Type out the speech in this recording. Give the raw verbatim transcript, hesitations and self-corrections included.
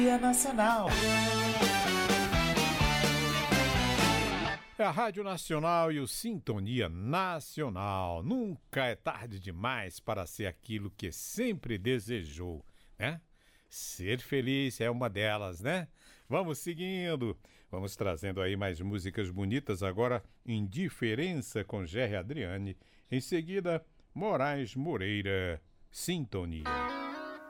Nacional. É a Rádio Nacional e o Sintonia Nacional. Nunca é tarde demais para ser aquilo que sempre desejou, né? Ser feliz é uma delas, né? Vamos seguindo. Vamos trazendo aí mais músicas bonitas. Agora, Indiferença com Gerry Adriane. Em seguida, Moraes Moreira, Sintonia.